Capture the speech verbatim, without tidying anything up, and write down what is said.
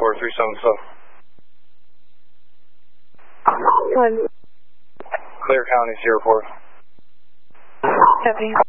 four three seven seven. One. Clear County, zero four. Stephanie.